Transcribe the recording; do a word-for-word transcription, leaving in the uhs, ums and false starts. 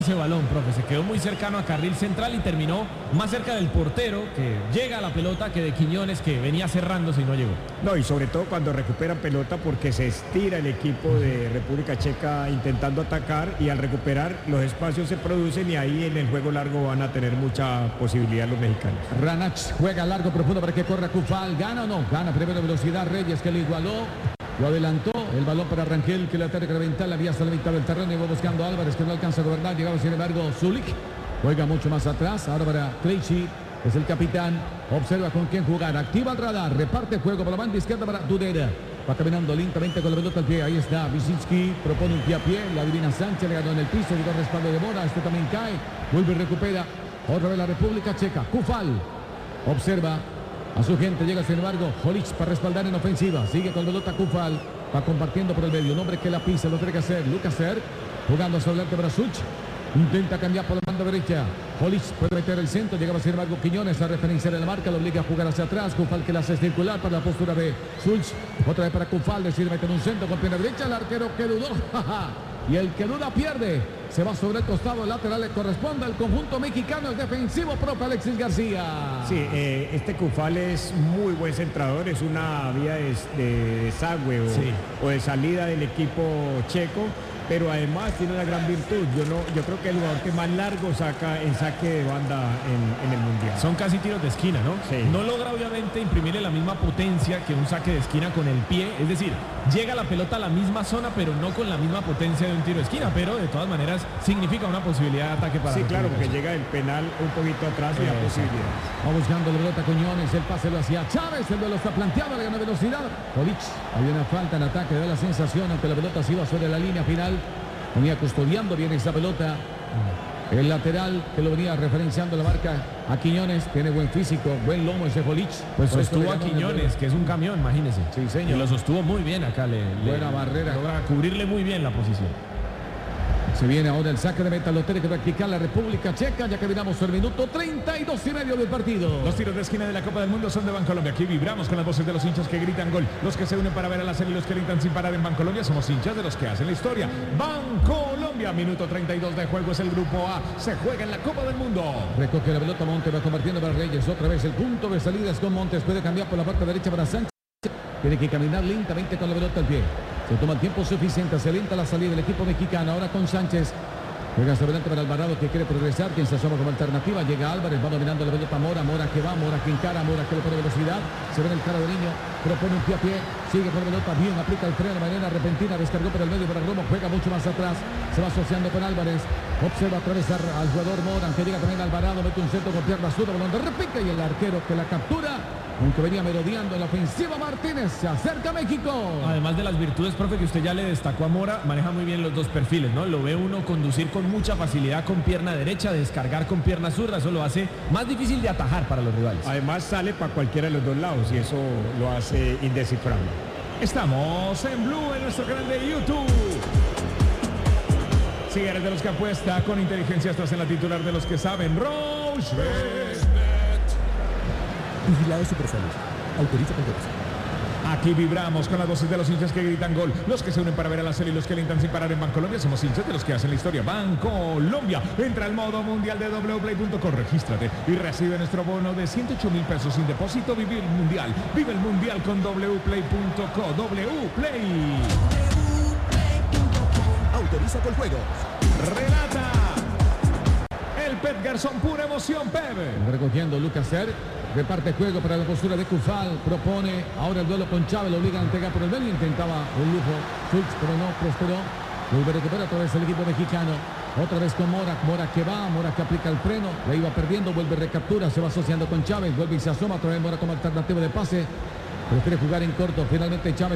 Ese balón, profe, se quedó muy cercano a carril central y terminó más cerca del portero, que llega a la pelota, que de Quiñones, que venía cerrándose y no llegó. No, y sobre todo cuando recuperan pelota, porque se estira el equipo de República Checa intentando atacar, y al recuperar los espacios se producen y ahí en el juego largo van a tener mucha posibilidad los mexicanos. Ranach juega largo, profundo para que corra Cufal. ¿Gana o no? Gana primero velocidad Reyes, que le igualó. Lo adelantó, el balón para Rangel, que le ataca que reventar la vía hasta la mitad del terreno y va buscando a Álvarez, que no alcanza a gobernar. Llegaba sin embargo Zulik, juega mucho más atrás. Ahora para Krejci, es el capitán, observa con quién jugar, activa el radar, reparte juego por la banda izquierda para Dudera. Va caminando lentamente con la pelota al pie, ahí está Wyszynski, propone un pie a pie, la divina Sánchez, le ganó en el piso, llegó el respaldo de Mora, este también cae, vuelve y recupera, otra vez la República Checa. Cufal, observa a su gente, llega sin embargo Holic para respaldar en ofensiva, sigue con la pelota Cufal, va compartiendo por el medio, un hombre que la pisa, lo tiene que hacer Lucas Ser, jugando sobre adelante para Such, intenta cambiar por la banda derecha, Holic puede meter el centro, llegaba sin embargo Quiñones a referenciar en la marca, lo obliga a jugar hacia atrás, Cufal que la hace circular para la postura de Such, otra vez para Cufal, decide meter un centro con pierna derecha, el arquero que dudó, y el que duda pierde, se va sobre el costado lateral, le corresponde al conjunto mexicano, el defensivo propio Alexis García. Sí, eh, este Cufal es muy buen centrador, es una vía de, de desagüe o, sí. o de salida del equipo checo, pero además tiene una gran virtud. Yo no, yo creo que el jugador que más largo saca en saque de banda en, en el Mundial. Son casi tiros de esquina, ¿no? Sí. No logra obviamente imprimirle la misma potencia que un saque de esquina con el pie, es decir, llega la pelota a la misma zona, pero no con la misma potencia de un tiro de esquina, pero de todas maneras significa una posibilidad de ataque para Sí, claro, porque Checa. llega el penal un poquito atrás y la posibilidad. Va buscando la pelota Quiñones, el pase lo hacía Chávez, el duelo está planteado, le gana velocidad. Holic, había una falta en ataque, da la sensación, aunque la pelota se iba sobre la línea final. Venía custodiando bien esa pelota. El lateral que lo venía referenciando la marca a Quiñones, tiene buen físico, buen lomo ese Holic. Pues sostuvo a Quiñones, que es un camión, imagínese. Sí, señor. Y lo sostuvo muy bien acá. Le, Buena le, barrera. Logra cubrirle muy bien la posición. Se viene ahora el saque de meta, lo tiene que practicar la República Checa, ya que miramos el minuto treinta y dos y medio del partido. Los tiros de esquina de la Copa del Mundo son de Bancolombia. Aquí vibramos con las voces de los hinchas que gritan gol. Los que se unen para ver a la serie y los que gritan sin parar en Bancolombia. Somos hinchas de los que hacen la historia. Bancolombia, minuto treinta y dos de juego, es el grupo A. Se juega en la Copa del Mundo. Recoge la pelota Montes, va compartiendo para Reyes. Otra vez el punto de salida es con Montes. Puede cambiar por la parte derecha para Sánchez. Tiene que caminar lentamente con la pelota al pie. Se toma el tiempo suficiente, se lenta la salida del equipo mexicano. Ahora con Sánchez. Juega sobre adelante para Alvarado, que quiere progresar, quien se asoma como alternativa. Llega Álvarez, va dominando la pelota Mora, Mora que va, Mora que encara, Mora que le pone velocidad. Se ve en el cara de niño, propone un pie a pie, sigue con la pelota bien, aplica el freno de manera repentina, descargó por el medio para Romo, juega mucho más atrás, se va asociando con Álvarez. Observa atravesar al jugador Mora, que llega también Alvarado, mete un centro con pierna zurda, balón de repica y el arquero que la captura. Aunque venía merodeando en la ofensiva, Martínez se acerca a México. Además de las virtudes, profe, que usted ya le destacó a Mora, maneja muy bien los dos perfiles, ¿no? Lo ve uno conducir con mucha facilidad con pierna derecha, descargar con pierna zurda, eso lo hace más difícil de atajar para los rivales. Además sale para cualquiera de los dos lados y eso lo hace indescifrable. Estamos en Blue en nuestro canal de YouTube. Si eres de los que apuesta con inteligencia, estás en la titular de los que saben. Roche. Vigilado Supersalud. Autoriza con todos. Aquí vibramos con las voces de los hinchas que gritan gol. Los que se unen para ver a la serie y los que alientan sin parar en Bancolombia. Somos hinchas de los que hacen la historia. Bancolombia. Entra al modo mundial de doble u play punto com. Regístrate y recibe nuestro bono de ciento ocho mil pesos sin depósito. Vive el mundial. Vive el mundial con doble u play punto com. doble u Play. Autoriza con juegos. Relata el Pep Garzón, pura emoción, Pep. Recogiendo Lucas Ser, reparte juego para la postura de Cufal, propone ahora el duelo con Chávez, lo obliga a entregar por el medio, intentaba un lujo, Schultz, pero no prosperó, vuelve a recuperar otra vez el equipo mexicano, otra vez con Mora, Mora que va, Mora que aplica el freno, la iba perdiendo, vuelve recaptura, se va asociando con Chávez, vuelve y se asoma, otra vez Mora como alternativa de pase, prefiere jugar en corto, finalmente Chávez